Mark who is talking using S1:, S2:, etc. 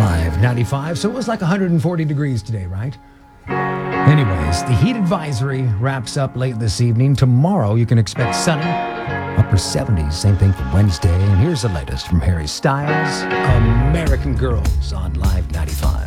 S1: Live 95. So it was like 140 degrees today, right? Anyways, the heat advisory wraps up late this evening. Tomorrow you can expect sunny, upper 70s. Same thing for Wednesday. And here's the latest from Harry Styles, American Girls on Live 95.